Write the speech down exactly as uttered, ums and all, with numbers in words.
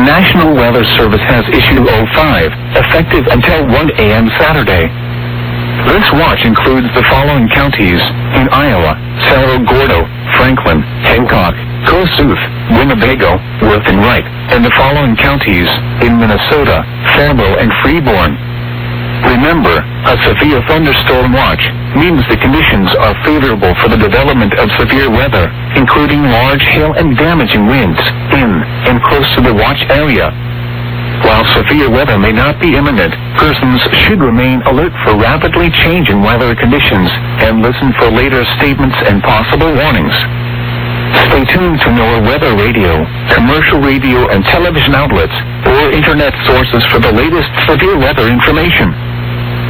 National Weather Service has issued oh five, effective until one a m Saturday. This watch includes the following counties in Iowa: Cerro Gordo, Franklin, Hancock, Kossuth, Winnebago, Worth and Wright, and the following counties in Minnesota: Faribault and Freeborn. Remember, a severe thunderstorm watch means the conditions are favorable for the development of severe weather, including large hail and damaging winds in and close to the watch area. While severe weather may not be imminent, persons should remain alert for rapidly changing weather conditions and listen for later statements and possible warnings. Stay tuned to NOAA Weather Radio, commercial radio and television outlets, or internet sources for the latest severe weather information.